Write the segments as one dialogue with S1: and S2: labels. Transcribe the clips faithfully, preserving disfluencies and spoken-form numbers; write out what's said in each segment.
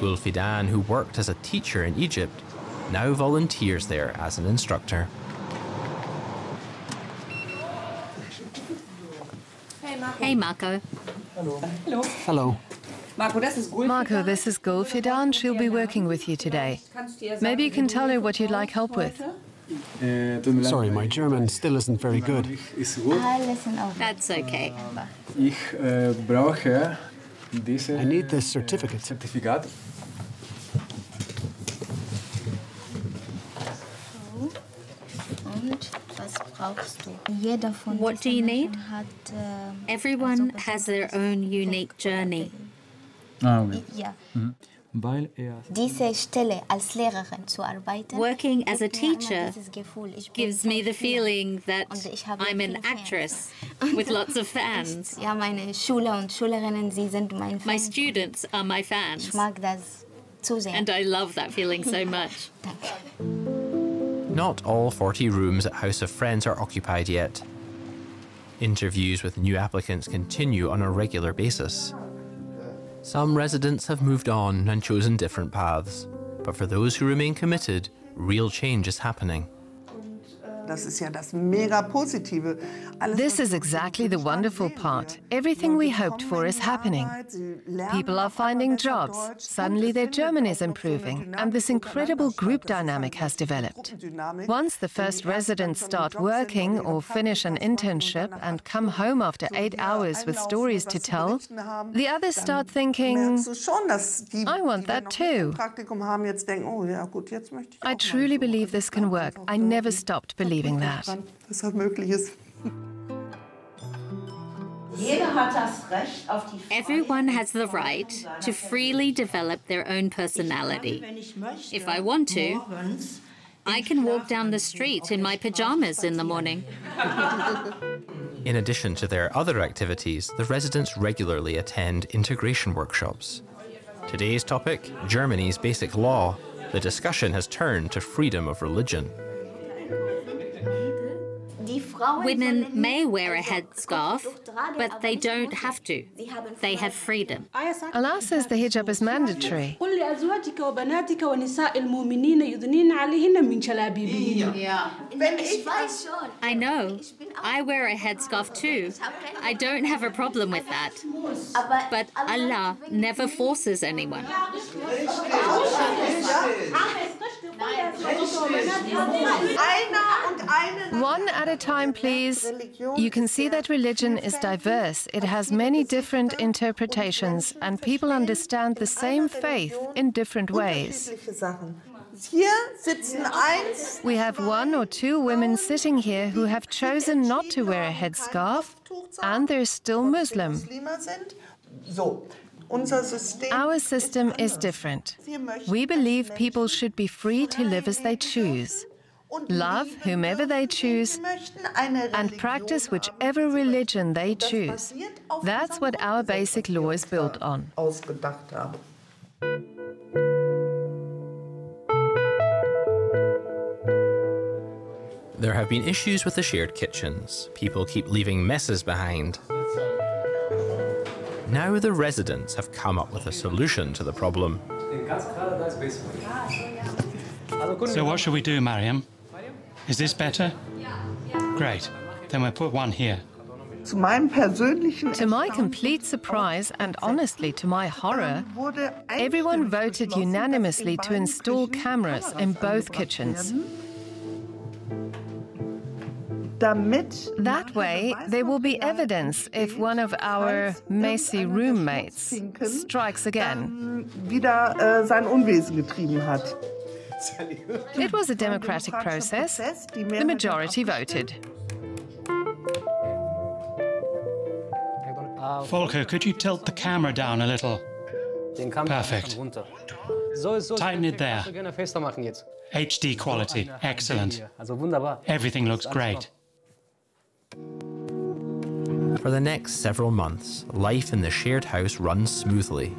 S1: Gulfidan, who worked as a teacher in Egypt, now volunteers there as an instructor.
S2: Hey, Marco.
S3: Hello. Hello. Hello.
S4: Marco, this is Gulfidan. She'll be working with you today. Maybe you can tell her what you'd like help with.
S3: Sorry, my German still isn't very good.
S2: That's okay.
S3: I need this certificate.
S2: What do you need? Everyone has their own unique journey. Working as a teacher gives me the feeling that I'm an actress with lots of fans. My students are my fans. And I love that feeling so much.
S1: Not all forty rooms at House of Friends are occupied yet. Interviews with new applicants continue on a regular basis. Some residents have moved on and chosen different paths, but for those who remain committed, real change is happening.
S4: This is exactly the wonderful part. Everything we hoped for is happening. People are finding jobs. Suddenly their German is improving, and this incredible group dynamic has developed. Once the first residents start working or finish an internship and come home after eight hours with stories to tell, the others start thinking, I want that too. I truly believe this can work. I never stopped believing that.
S2: Everyone has the right to freely develop their own personality. If I want to, I can walk down the street in my pajamas in the morning.
S1: In addition to their other activities, the residents regularly attend integration workshops. Today's topic, Germany's basic law. The discussion has turned to freedom of religion.
S2: Women may wear a headscarf, but they don't have to. They have freedom.
S4: Allah says the hijab is mandatory.
S2: I know. I wear a headscarf too. I don't have a problem with that. But Allah never forces anyone.
S4: One at a time, please. You can see that religion is diverse. It has many different interpretations, and people understand the same faith in different ways. We have one or two women sitting here who have chosen not to wear a headscarf, and they're still Muslim. Our system is different. We believe people should be free to live as they choose, love whomever they choose, and practice whichever religion they choose. That's what our basic law is built on.
S1: There have been issues with the shared kitchens. People keep leaving messes behind. Now the residents have come up with a solution to the problem.
S5: So what should we do, Mariam? Is this better? Great. Then we'll put one here.
S4: To my complete surprise, and honestly to my horror, everyone voted unanimously to install cameras in both kitchens. That way, there will be evidence if one of our messy roommates strikes again. It was a democratic process. The majority voted.
S5: Volker, could you tilt the camera down a little? Perfect. Tighten it there. H D quality. Excellent. Everything looks great.
S1: For the next several months, life in the shared house runs smoothly.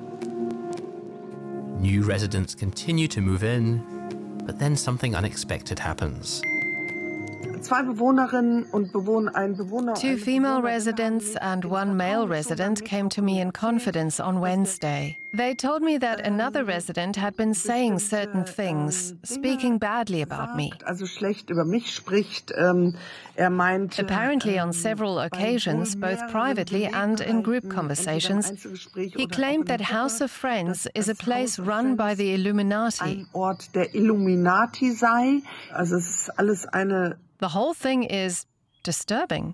S1: New residents continue to move in, but then something unexpected happens.
S4: Two female residents and one male resident came to me in confidence on Wednesday. They told me that another resident had been saying certain things, speaking badly about me. Apparently, on several occasions, both privately and in group conversations, he claimed that House of Friends is a place run by the Illuminati. The whole thing is disturbing.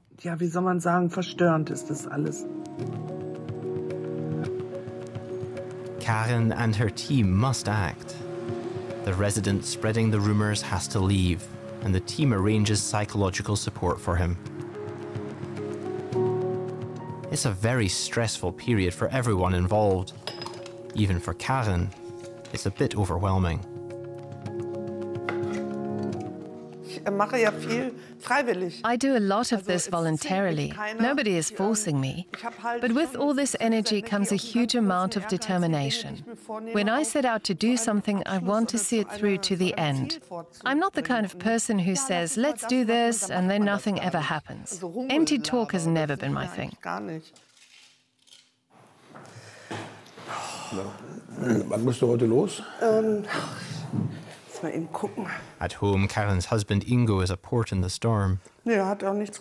S1: Karen and her team must act. The resident spreading the rumours has to leave, and the team arranges psychological support for him. It's a very stressful period for everyone involved. Even for Karen, it's a bit overwhelming.
S4: I do a lot of this voluntarily. Nobody is forcing me. But with all this energy comes a huge amount of determination. When I set out to do something, I want to see it through to the end. I'm not the kind of person who says, let's do this, and then nothing ever happens. Empty talk has never been my thing.
S6: Wann musst du heute los?
S1: At home, Karen's husband Ingo is a port in the storm.
S6: It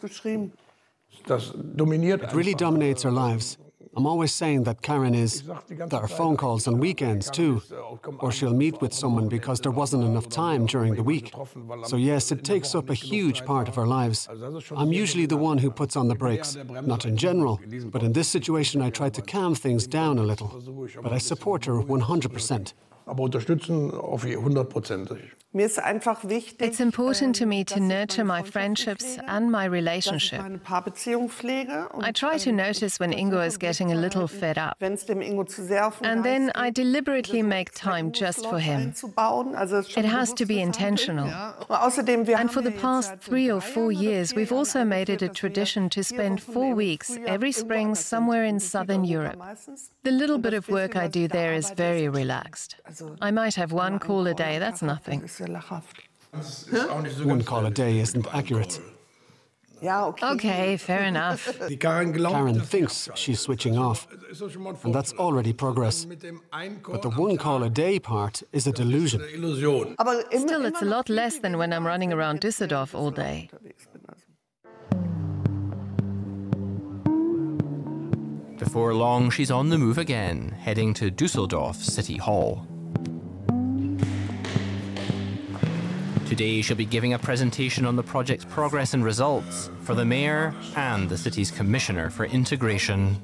S3: really dominates our lives. I'm always saying that Karen is... There are phone calls on weekends too. Or she'll meet with someone because there wasn't enough time during the week. So yes, it takes up a huge part of our lives. I'm usually the one who puts on the brakes. Not in general, but in this situation I try to calm things down a little. But I support her one hundred percent.
S6: Aber unterstützen auf hundertprozentig.
S4: It's important to me to nurture my friendships and my relationship. I try to notice when Ingo is getting a little fed up. And then I deliberately make time just for him. It has to be intentional. And for the past three or four years, we've also made it a tradition to spend four weeks every spring somewhere in southern Europe. The little bit of work I do there is very relaxed. I might have one call a day, that's nothing.
S3: One call a day isn't accurate.
S4: Okay, fair enough.
S3: Karen thinks she's switching off, and that's already progress. But the one call a day part is a delusion.
S4: Still, it's a lot less than when I'm running around Düsseldorf all day.
S1: Before long, she's on the move again, heading to Düsseldorf City Hall. Today, she'll be giving a presentation on the project's progress and results for the mayor and the city's commissioner for integration.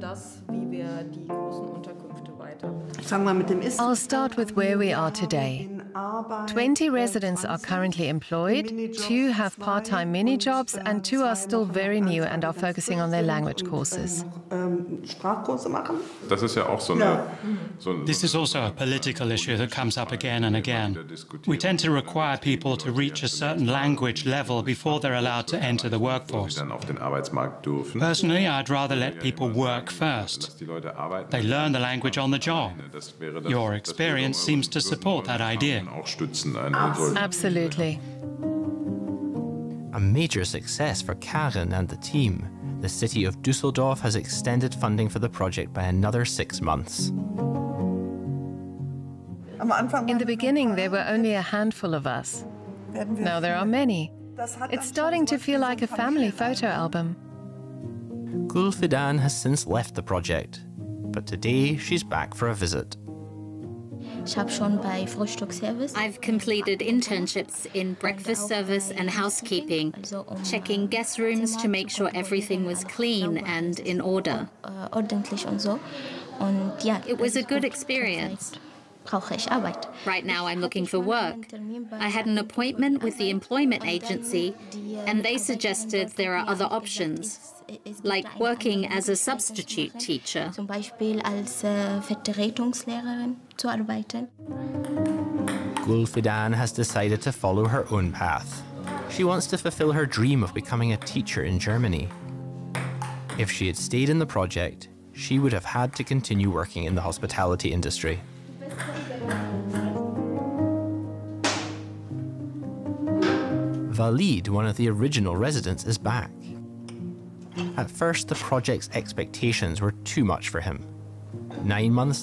S4: I'll start with where we are today. twenty residents are currently employed, two have part-time mini-jobs, and two are still very new and are focusing on their language courses.
S5: This is also a political issue that comes up again and again. We tend to require people to reach a certain language level before they're allowed to enter the workforce. Personally, I'd rather let people work first. They learn the language on the job. Your experience seems to support that idea.
S4: Absolutely.
S1: A major success for Karen and the team. The city of Düsseldorf has extended funding for the project by another six months.
S4: In the beginning, there were only a handful of us. Now there are many. It's starting to feel like a family photo album.
S1: Gulfidan has since left the project, but today she's back for a visit.
S2: I've completed internships in breakfast service and housekeeping, checking guest rooms to make sure everything was clean and in order. It was a good experience. Right now I'm looking for work. I had an appointment with the employment agency, and they suggested there are other options, like working as a substitute teacher.
S1: Gulfidan has decided to follow her own path. She wants to fulfill her dream of becoming a teacher in Germany. If she had stayed in the project, she would have had to continue working in the hospitality industry. Walid, one of the original residents, is back. At first, the project's expectations were too much for him. Nine months